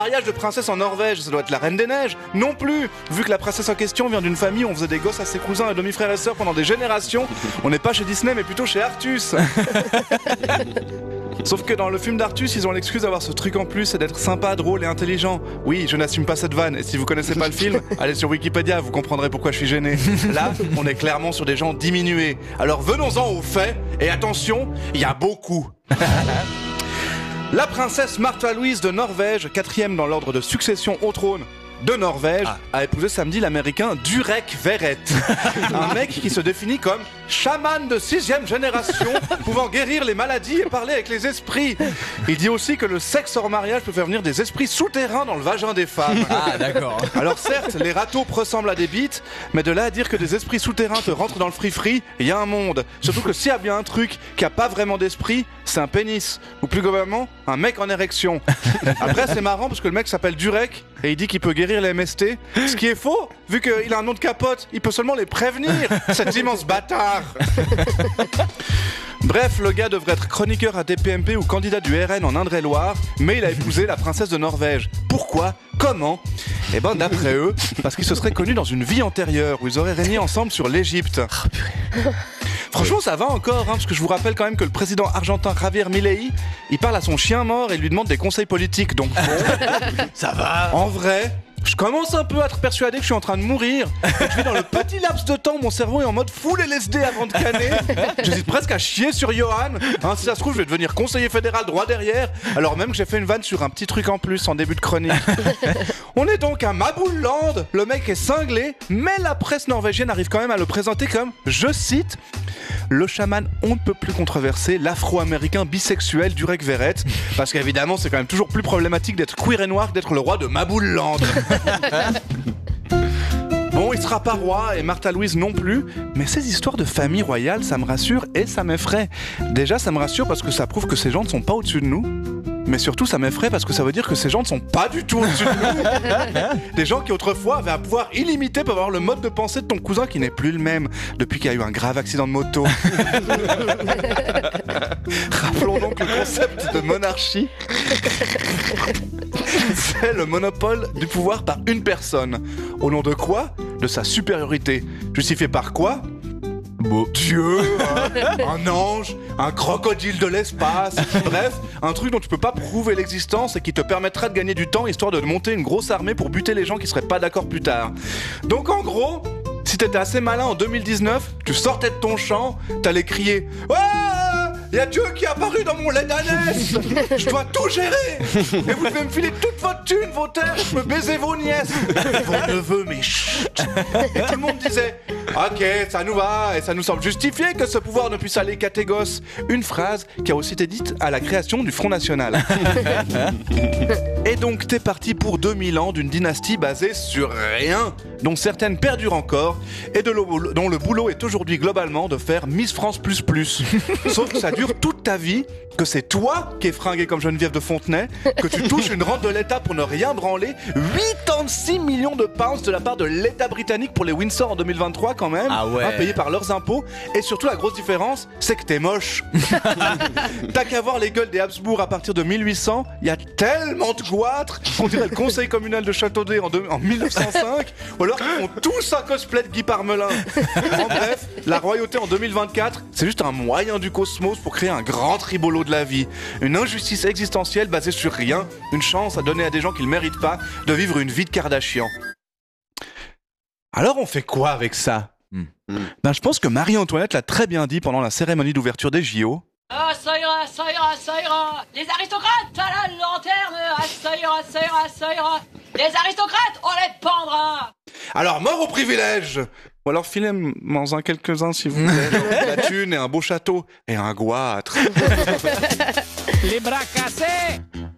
Mariage de princesse en Norvège, ça doit être la Reine des Neiges. Non plus, vu que la princesse en question vient d'une famille où on faisait des gosses à ses cousins et demi-frères et sœurs pendant des générations. On n'est pas chez Disney, mais plutôt chez Artus. Sauf que dans le film d'Artus, ils ont l'excuse d'avoir ce truc en plus et d'être sympa, drôle et intelligent. Oui, je n'assume pas cette vanne, et si vous connaissez pas le film, allez sur Wikipédia, vous comprendrez pourquoi je suis gêné. Là, on est clairement sur des gens diminués. Alors venons-en aux faits, et attention, il y a beaucoup. La princesse Martha Louise de Norvège, 4e dans l'ordre de succession au trône de Norvège, a épousé samedi l'américain Durek Verrett. Un mec qui se définit comme chaman de 6e génération, pouvant guérir les maladies et parler avec les esprits. Il dit aussi que le sexe hors mariage peut faire venir des esprits souterrains dans le vagin des femmes. Ah, d'accord. Alors certes, les râteaux ressemblent à des bites, mais de là à dire que des esprits souterrains te rentrent dans le free-free, il y a un monde. Surtout que s'il y a bien un truc qui a pas vraiment d'esprit, c'est un pénis. Ou plus globalement, un mec en érection. Après, c'est marrant parce que le mec s'appelle Durek et il dit qu'il peut guérir les MST. Ce qui est faux, vu qu'il a un nom de capote, il peut seulement les prévenir. Cet immense bâtard. Bref, le gars devrait être chroniqueur à TPMP ou candidat du RN en Indre-et-Loire, mais il a épousé la princesse de Norvège. Pourquoi ? Comment ? Eh ben, d'après eux, parce qu'ils se seraient connus dans une vie antérieure où ils auraient régné ensemble sur l'Égypte. Franchement, ça va encore, parce que je vous rappelle quand même que le président argentin Javier Milei, il parle à son chien mort et lui demande des conseils politiques. Donc bon, Ça va. en vrai, je commence un peu à être persuadé que je suis en train de mourir. Je vis dans le petit laps de temps où mon cerveau est en mode full LSD avant de canner. J'hésite presque à chier sur Johan. Si ça se trouve, je vais devenir conseiller fédéral droit derrière, alors même que j'ai fait une vanne sur un petit truc en plus en début de chronique. On est donc à Maboulland. Le mec est cinglé, mais la presse norvégienne arrive quand même à le présenter comme, je cite, le chaman on ne peut plus controversé, l'afro-américain bisexuel Durek Verrett. Parce qu'évidemment, c'est quand même toujours plus problématique d'être queer et noir que d'être le roi de Maboulland. Bon, il sera pas roi et Martha Louise non plus, mais ces histoires de famille royale, ça me rassure et ça m'effraie. Déjà, ça me rassure parce que ça prouve que ces gens ne sont pas au-dessus de nous. Mais surtout, ça m'effraie parce que ça veut dire que ces gens ne sont pas du tout au-dessus de nous. Des gens qui autrefois avaient un pouvoir illimité pour avoir le mode de pensée de ton cousin qui n'est plus le même depuis qu'il y a eu un grave accident de moto. Rappelons donc le concept de monarchie. C'est le monopole du pouvoir par une personne. Au nom de quoi ? De sa supériorité. Justifié par quoi ? Dieu, un ange, un crocodile de l'espace, bref, un truc dont tu peux pas prouver l'existence et qui te permettra de gagner du temps histoire de monter une grosse armée pour buter les gens qui seraient pas d'accord plus tard. Donc en gros, si t'étais assez malin en 2019, tu sortais de ton champ, t'allais crier « Ouais, il y a Dieu qui est apparu dans mon lait d'ânesse. Je dois tout gérer. Et vous devez me filer toute votre thune, vos terres, je peux baiser vos nièces, vos neveux, mais chut. » Et tout le monde disait « Ok, ça nous va, et ça nous semble justifié que ce pouvoir ne puisse aller qu'à tes gosses. » Une phrase qui a aussi été dite à la création du Front National. Et donc t'es parti pour 2000 ans d'une dynastie basée sur rien, dont certaines perdurent encore, et dont le boulot est aujourd'hui globalement de faire Miss France++. Sauf que ça dure toute ta vie, que c'est toi qui es fringué comme Geneviève de Fontenay, que tu touches une rente de l'État pour ne rien branler, 86 millions de pounds de la part de l'État britannique pour les Windsor en 2023 quand même, Ah ouais. Payés par leurs impôts, et surtout la grosse différence, c'est que t'es moche. T'as qu'à voir les gueules des Habsbourg à partir de 1800, il y a tellement de goitres qu'on dirait le conseil communal de Châteaudet en 1905, ou alors qu'ils font tous un cosplay de Guy Parmelin. En bref, la royauté en 2024, c'est juste un moyen du cosmos pour créer un grand tribolo de la vie. Une injustice existentielle basée sur rien, une chance à donner à des gens qui le méritent pas de vivre une vie de Kardashian. Alors on fait quoi avec ça ? Ben, je pense que Marie-Antoinette l'a très bien dit pendant la cérémonie d'ouverture des JO. Ah, ça ira, ça ira, ça ira. Les aristocrates à la lanterne. Ah, ça ira, ça ira, ça ira. Les aristocrates, on les pendra. Alors, mort au privilège. Ou alors filez-moi-en quelques-uns si vous voulez. La thune et un beau château et un goitre. Les bras cassés.